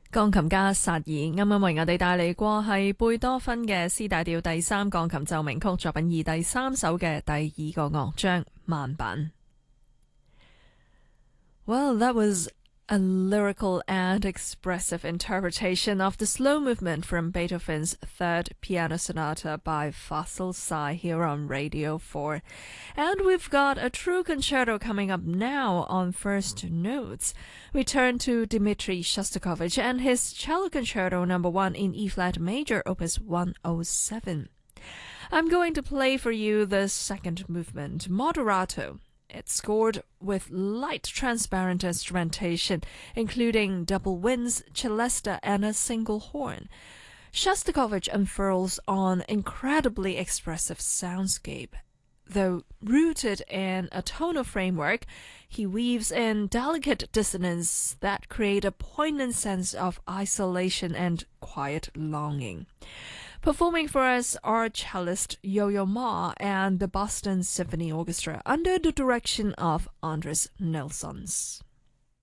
鋼琴家薩爾啱啱為我哋帶嚟過係貝多芬嘅 C 大調第三鋼琴奏鳴曲作品二第三首嘅第二個樂章慢板。Well, that was a lyrical and expressive interpretation of the slow movement from Beethoven's Third Piano Sonata by Faisal Say here on Radio 4. And we've got a true concerto coming up now on First Notes. We turn to Dmitri Shostakovich and his Cello Concerto No. 1 in E-flat major, opus 107. I'm going to play for you the second movement, Moderato. It's scored with light transparent instrumentation, including double winds, celesta, and a single horn. Shostakovich unfurls an incredibly expressive soundscape. Though rooted in a tonal framework, he weaves in delicate dissonance that create a poignant sense of isolation and quiet longing. Performing for us are cellist Yo-Yo Ma and the Boston Symphony Orchestra under the direction of Andres Nelsons.